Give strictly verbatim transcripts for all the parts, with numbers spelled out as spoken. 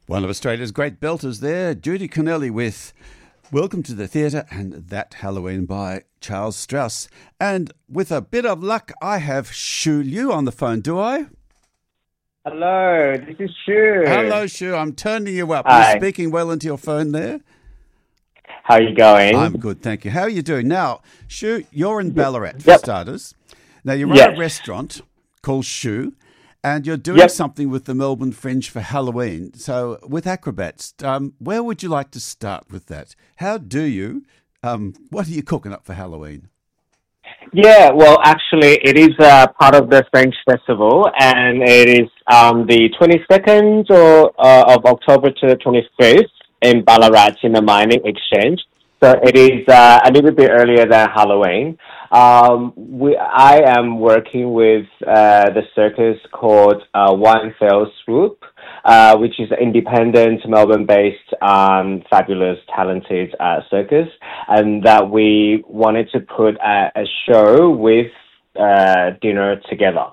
One of Australia's great belters there, Judy Connelly with Welcome to the Theatre and That Halloween by Charles Strauss. And with a bit of luck, I have Shu Liu on the phone, do I? Hello, this is Shu. Hello, Shu. I'm turning you up. Hi. You're speaking well into your phone there. How are you going? I'm good, thank you. How are you doing? Now, Shu, you're in Ballarat, for Yep. starters. Now, you run Yes. a restaurant called Shu, and you're doing Yep. something with the Melbourne Fringe for Halloween. So, with acrobats, um, where would you like to start with that? How do you, um, what are you cooking up for Halloween? Yeah, well, actually, it is uh, part of the French Festival, and it is um, the twenty-second or, uh, of October to the twenty-fifth in Ballarat in the Mining Exchange. So it is uh, a little bit earlier than Halloween. Um, we, I am working with uh, the circus called uh, One Fell Swoop, uh, which is an independent Melbourne-based, um, fabulous, talented uh, circus, and that we wanted to put a, a show with uh, dinner together.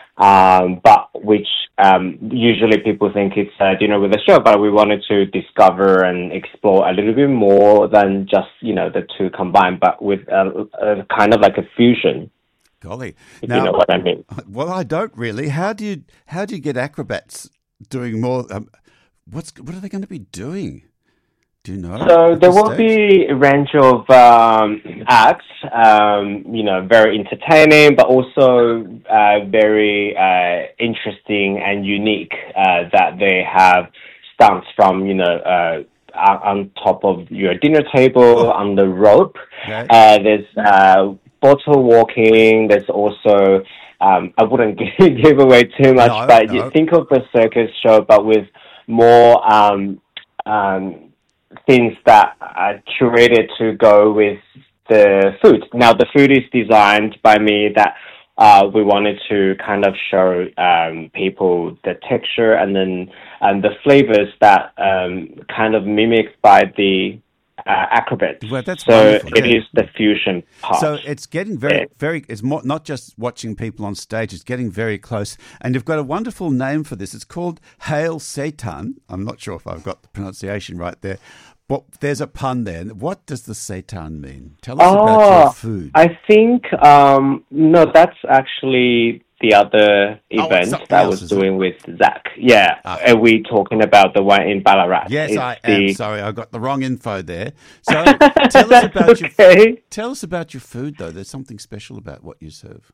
Um, but which um, usually people think it's a dinner with a show, but we wanted to discover and explore a little bit more than just, you know, the two combined, but with a, a kind of like a fusion. Golly. If Now, you know what I mean. well, I don't really. How do you, how do you get acrobats doing more? Um, what's, what are they going to be doing? Do you know? So at there this will stage? be a range of um, acts, um, you know, very entertaining, but also uh, very uh, interesting and unique uh, that they have stunts from, you know, uh, on on top of your dinner table, on the rope. Okay. Uh, there's uh, bottle walking. There's also, um, I wouldn't give, give away too much, No, but no. you think of the circus show, but with more um, um, things that are curated to go with the food. Now, the food is designed by me that uh, we wanted to kind of show um, people the texture and then and the flavors that um, kind of mimicked by the uh, acrobat. Well, that's so wonderful, it yeah. is the fusion part. So it's getting very, Yeah. very, it's more, not just watching people on stage, it's getting very close. And you've got a wonderful name for this. It's called Hail Satan. I'm not sure if I've got the pronunciation right there, but there's a pun there. What does the Satan mean? Tell us about your Oh, food. I think, um, no, that's actually the other Oh, it's event something that I else, was is it? doing with Zach. Yeah. Ah. Are we talking about the one in Ballarat? Yes, It's I the... am. Sorry, I got the wrong info there. So tell us about your okay. tell us about your food, though. There's something special about what you serve.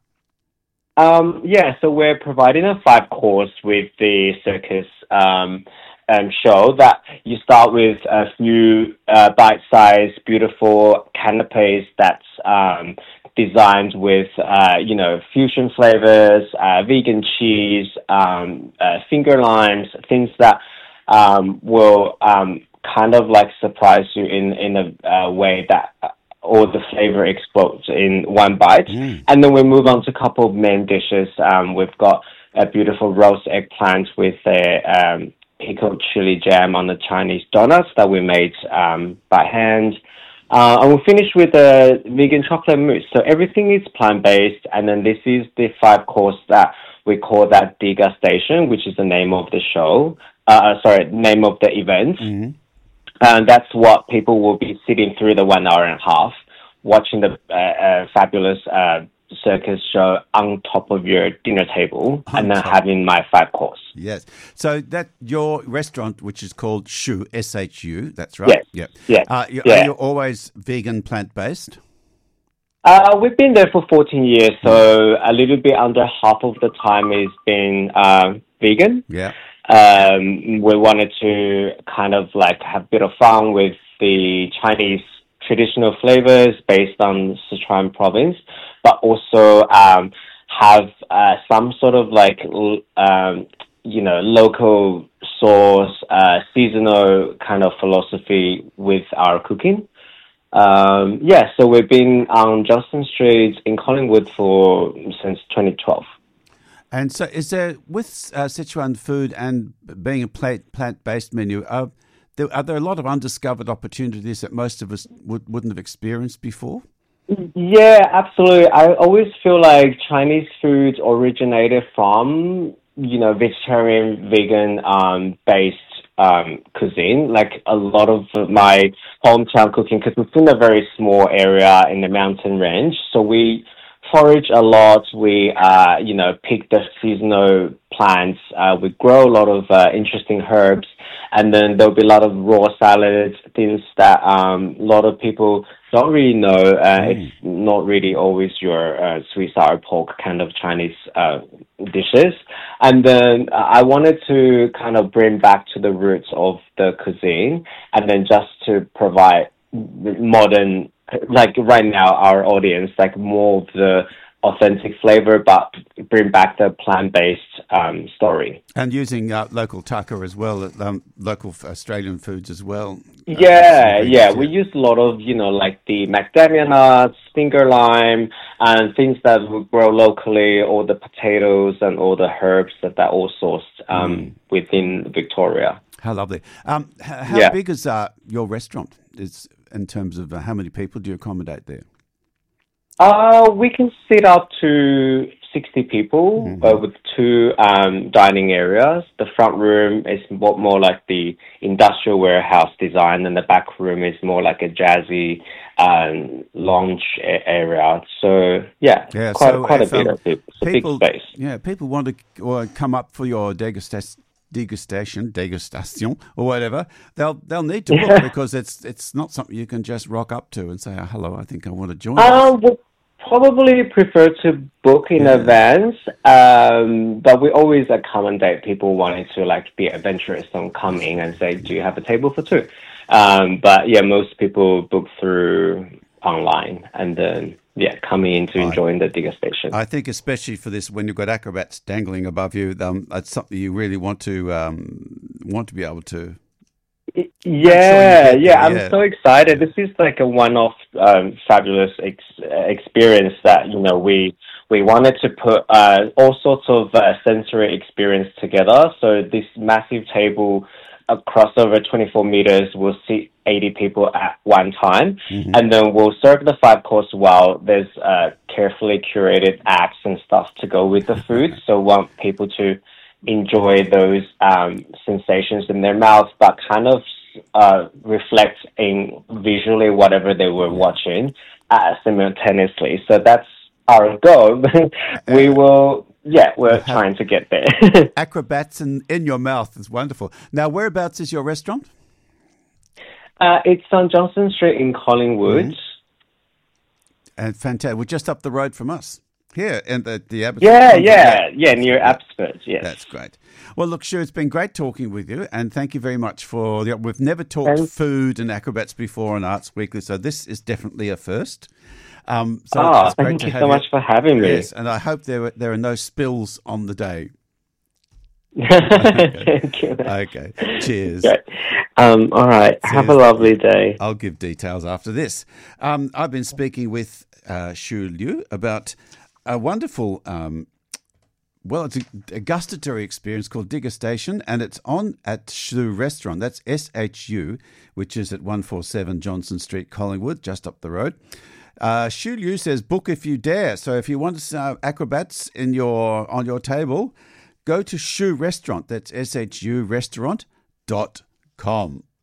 Um, yeah, so we're providing a five course with the circus um, um, show that you start with a few uh, bite-sized, beautiful canapes that's um, designed with, uh, you know, fusion flavors, uh, vegan cheese, um, uh, finger limes, things that um, will um, kind of like surprise you in, in a uh, way that all the flavor explodes in one bite. Mm. And then we move on to a couple of main dishes. Um, we've got a beautiful roast eggplant with a um, pickled chili jam on the Chinese donuts that we made um, by hand. Uh, and we finish with a vegan chocolate mousse. So everything is plant-based. And then this is the five course that we call that Degustation, which is the name of the show. Uh, sorry, name of the event. Mm-hmm. And that's what people will be sitting through the one hour and a half, watching the uh, uh, fabulous uh, circus show on top of your dinner table, On and then top. having my five course. Yes. So that your restaurant, which is called Shu, S H U, that's right? Yes. Yeah. Yeah. Uh, you, Yeah. Are you always vegan, plant-based? Uh, we've been there for fourteen years, so a little bit under half of the time is been um, vegan. Yeah. Um, we wanted to kind of like have a bit of fun with the Chinese traditional flavors based on Sichuan province, but also um, have uh, some sort of like, l- um, you know, local source, uh, seasonal kind of philosophy with our cooking. Um, yeah, so we've been on Johnston Street in Collingwood for since twenty twelve. And so is there, with uh, Sichuan food and being a plant, plant-based menu, uh, there, are there a lot of undiscovered opportunities that most of us would, wouldn't have experienced before? Yeah, absolutely. I always feel like Chinese food originated from, you know, vegetarian, vegan um, based um, cuisine. Like a lot of my hometown cooking, because it's in a very small area in the mountain range, so we forage a lot. We, uh, you know, pick the seasonal plants. Uh, we grow a lot of uh, interesting herbs, and then there'll be a lot of raw salads, things that um, a lot of people don't really know. Uh, mm. It's not really always your uh, sweet sour pork kind of Chinese uh, dishes. And then I wanted to kind of bring back to the roots of the cuisine, and then just to provide modern, like right now, our audience, like more of the authentic flavor, but bring back the plant-based um, story. And using uh, local tucker as well, um, local Australian foods as well. Yeah, uh, yeah. We use a lot of, you know, like the macadamia nuts, finger lime, and things that we grow locally, all the potatoes and all the herbs that are all sourced um, mm. within Victoria. How lovely. Um, h- how yeah. big is uh, your restaurant? Is in terms of uh, how many people do you accommodate there? Uh, we can sit up to sixty people mm-hmm. uh, with two um, dining areas. The front room is more, more like the industrial warehouse design, and the back room is more like a jazzy um, lounge area. So, yeah, yeah quite, so quite a bit um, of people. It's people, a big space. Yeah, people want to or come up for your degustation. degustation, degustation, or whatever, they'll they'll need to book yeah. because it's it's not something you can just rock up to and say, oh, hello, I think I want to join. Um, we'll probably prefer to book in yeah. advance, um, but we always accommodate people wanting to like be adventurous and come in and say, do you have a table for two? Um, but yeah, most people book through online and then yeah, coming into enjoying the degustation. I think especially for this, when you've got acrobats dangling above you, um, it's something you really want to um, want to be able to. Yeah, sure yeah, I'm yeah. so excited. This is like a one-off, um, fabulous ex- experience that you know we we wanted to put uh, all sorts of uh, sensory experience together. So this massive table across over twenty-four meters will seat eighty people at one time. Mm-hmm. And then we'll serve the five course well. There's uh, carefully curated acts and stuff to go with the food. So we want people to enjoy those um, sensations in their mouths, but kind of uh, reflect in visually whatever they were watching uh, simultaneously. So that's our goal. we will... Yeah, we're trying to get there. Acrobats in, in your mouth is wonderful. Now, whereabouts is your restaurant? Uh, it's on Johnson Street in Collingwood. Mm-hmm. And fantastic. We're just up the road from us. Here, in the, the Abbotsford. Yeah, yeah, yeah, near Abbotsford, yes. That's great. Well, look, Shu, it's been great talking with you, and thank you very much for the... We've never talked Thanks. food and acrobats before on Arts Weekly, so this is definitely a first. Um, so oh, it's great thank to you have so much for having me. Yes, and I hope there, there are no spills on the day. Okay. Thank you. Okay, cheers. Great. Um, all right, cheers. Have a lovely day. I'll give details after this. Um, I've been speaking with uh, Shu Liu about a wonderful, um, well, it's a, a gustatory experience called Degustation, and it's on at Shu Restaurant. That's S H U, which is at one forty-seven Johnson Street, Collingwood, just up the road. Uh, Shu Liu says, book if you dare. So if you want uh, acrobats in your on your table, go to Shu Restaurant. That's S H U restaurant dot com.